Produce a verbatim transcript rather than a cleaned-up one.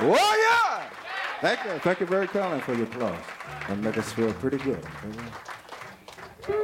Oh, yeah. Thank you. Thank you very kindly for your applause. And make us feel pretty good. Okay?